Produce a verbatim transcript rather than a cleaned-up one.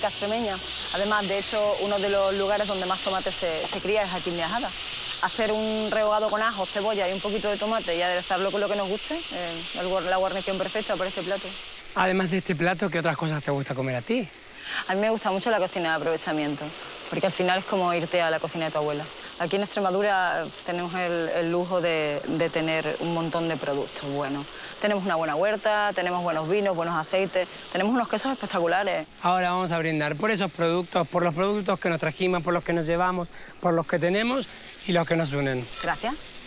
Extremeña. Además, de hecho, uno de los lugares donde más tomate se, se cría es aquí en Miajada. Hacer un rehogado con ajo, cebolla y un poquito de tomate y aderezarlo con lo que nos guste, eh, el, la guarnición perfecta para este plato. Además de este plato, ¿qué otras cosas te gusta comer a ti? A mí me gusta mucho la cocina de aprovechamiento, porque al final es como irte a la cocina de tu abuela. Aquí en Extremadura tenemos el, el lujo de, de tener un montón de productos buenos. Tenemos una buena huerta, tenemos buenos vinos, buenos aceites, tenemos unos quesos espectaculares. Ahora vamos a brindar por esos productos, por los productos que nos trajimos, por los que nos llevamos, por los que tenemos y los que nos unen. Gracias.